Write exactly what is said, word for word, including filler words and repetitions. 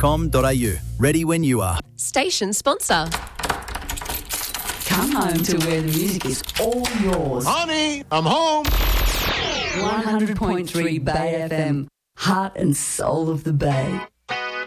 com dot a u. Ready when you are. Station sponsor. Come home to where the music is all yours. Honey, I'm home. one hundred point three Bay F M, heart and soul of the Bay.